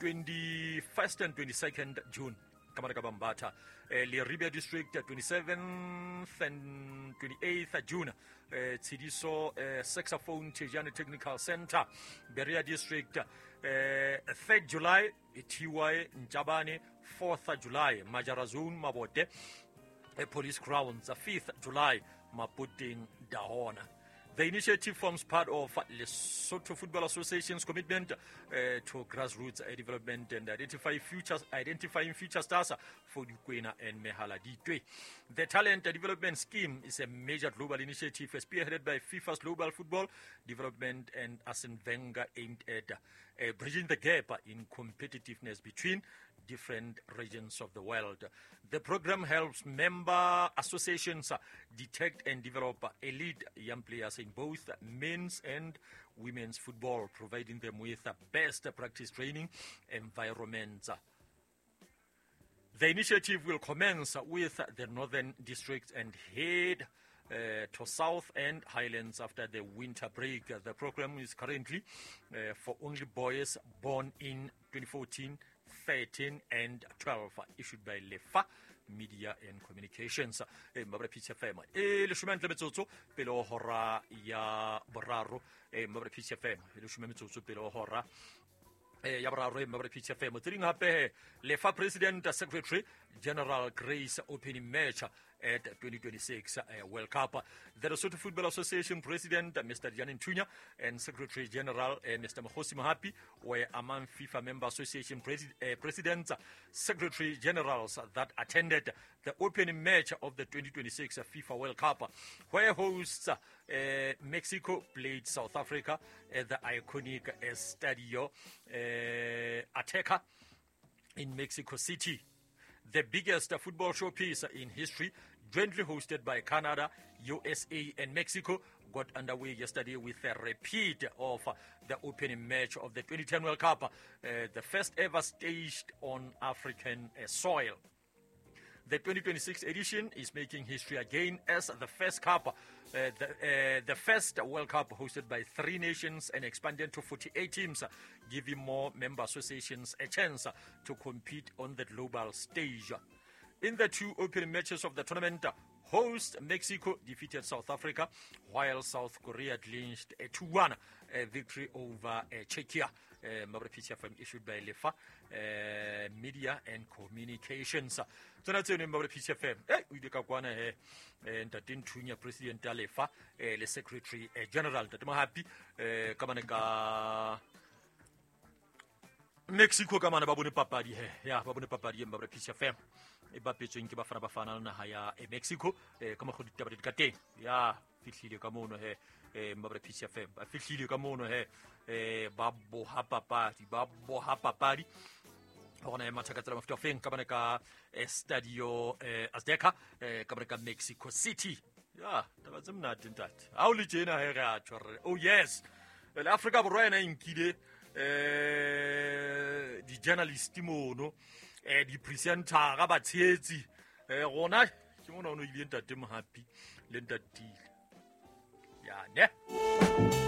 21st and 22nd June. Kamaraka Bambata, Liribia District, 27th and 28th June. Tsidiso Saxophone Tejani Technical Center, Beria District, 3rd July, Tiwai Njabane, 4th July, Majarazun Mabote, Police Grounds, 5th July, Maputing Dahona. The initiative forms part of Lesotho Football Association's commitment to grassroots development and identifying future stars for Dukwena and Mehala Ditwe. The Talent Development Scheme is a major global initiative spearheaded by FIFA's Global Football Development and Arsene Wenger, aimed at bridging the gap in competitiveness between different regions of the world. The program helps member associations detect and develop elite young players in both men's and women's football, providing them with best practice training environments. The initiative will commence with the Northern District and head to South and Highlands after the winter break. The program is currently for only boys born in 2014, 13 and 12, issued by Lefa Media and Communications. Mabra Pitch FM. Le chemin de mezzo pelo hora ya boraro. Mabra Pitch FM. Le chemin mezzo pelo hora. Yabraro Mabra Pitch FM. Tiring hape Lefa President Secretary General Grace opening match at 2026 World Cup. The Lesotho Football Association President Mr. Janin Tunya and Secretary General Mr. Mahosi Mahapi were among FIFA Member Association Presidents, Secretary Generals that attended the opening match of the 2026 FIFA World Cup, where hosts Mexico played South Africa at the iconic Estadio Azteca in Mexico City. The biggest football showpiece in history, jointly hosted by Canada, USA, and Mexico, got underway yesterday with a repeat of the opening match of the 2010 World Cup, the first ever staged on African soil. The 2026 edition is making history again as the first cup, the first World Cup hosted by 3 nations and expanded to 48 teams, giving more member associations a chance to compete on the global stage. In the 2 opening matches of the tournament, host Mexico defeated South Africa, while South Korea clinched a 2-1 victory over Czechia. Mabra PCFM issued by Lefa Media and Communications. Tonatone Mabra PCFM. We did Kakwana and Tatin Tunya President Lefa, the Secretary General. Tatma happy. Kamaneka Mexico Kamana Babuni Papadi. Yeah, Babuni Papadi, Mabra PCFM. Bapecho inki bafana bafana na haya Mexico kama khudita badikate ya fihlile ka mono Mabra PCFM ba fihlile ka mono babbo hapapadi ona mathakatsela mafuta feng ka bana ka Estadio Azteca ka bana ka Mexico City ya tabatse mnati ntate ha o le jena he ga tshware. Oh yes, le Africa borwa ena inkile di journalist mono di presenter ga batshetsi gona ke mona o no ile ntate Mohapi le ntatile ya ne.